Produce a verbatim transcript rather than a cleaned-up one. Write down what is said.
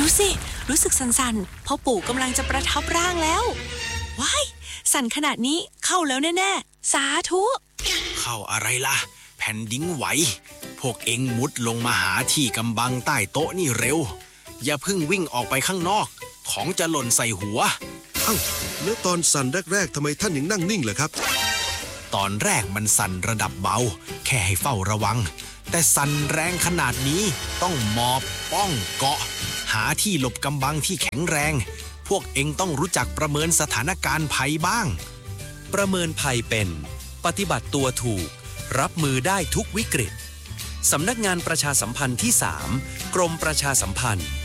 ดูสิรู้สึกสั่นๆพ่อปู่กำลังจะประทับร่างแล้วว้ายสั่นขนาดนี้เข้าแล้วแน่ๆสาธุเข้าอะไรล่ะแผ่นดินไหวพวกเอ็งมุดลงมาหาที่กำบังใต้โต๊ะนี่เร็วอย่าเพิ่งวิ่งออกไปข้างนอกของจะหล่นใส่หัวเอ้าแล้วตอนสั่นแรกๆทำไมท่านยังนั่งนิ่งล่ะครับตอนแรกมันสั่นระดับเบาแค่ให้เฝ้าระวังแต่สั่นแรงขนาดนี้ต้องหมอบป้องเกาะหาที่หลบกำบังที่แข็งแรงพวกเอ็งต้องรู้จักประเมินสถานการณ์ภัยบ้างประเมินภัยเป็นปฏิบัติตัวถูกรับมือได้ทุกวิกฤตสำนักงานประชาสัมพันธ์ที่สามกรมประชาสัมพันธ์